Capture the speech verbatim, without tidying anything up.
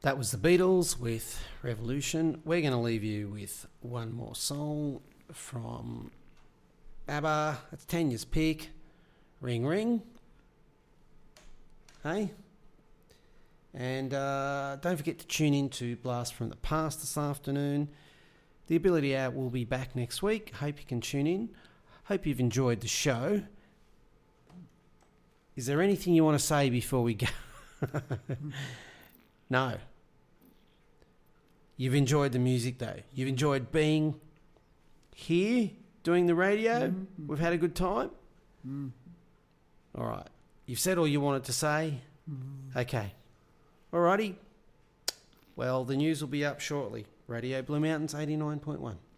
That was the Beatles with Revolution. We're going to leave you with one more song from ABBA. It's Tanya's pick. Ring, ring. Hey? And uh, don't forget to tune in to Blast from the Past this afternoon. The Ability Hour will be back next week. Hope you can tune in. Hope you've enjoyed the show. Is there anything you want to say before we go? No. You've enjoyed the music though. You've enjoyed being here doing the radio. Mm-hmm. We've had a good time. Mm-hmm. All right. You've said all you wanted to say. Mm-hmm. Okay. All righty. Well, the news will be up shortly. Radio Blue Mountains eighty-nine point one.